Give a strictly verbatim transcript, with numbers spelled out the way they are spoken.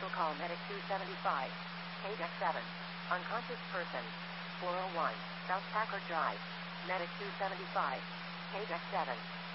Potential call medic two seventy-five. K deck seven. Unconscious person. four oh one. South Packard Drive. Medic two seventy-five. K deck seven.